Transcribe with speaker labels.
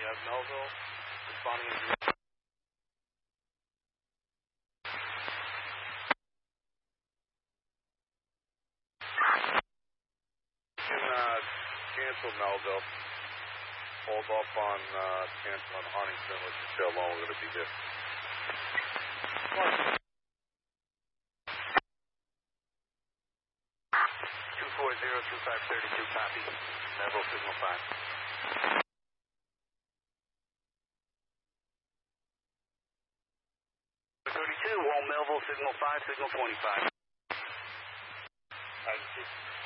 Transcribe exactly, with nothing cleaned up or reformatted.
Speaker 1: have Melville responding to you. You can uh, cancel Melville. Hold off on uh, canceling Huntington. Let's just how long we're going to be here. two four zero two five three two, copy. Melville signal five. thirty-two, Wall Melville, signal five, signal twenty-five. I see.